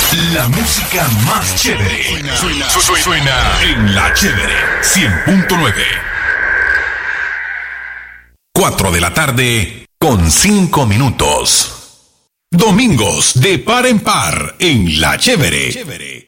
La música más chévere. Suena en La Chévere 100.9. 4 de la tarde con 5 minutos. Domingos de par en par en La Chévere.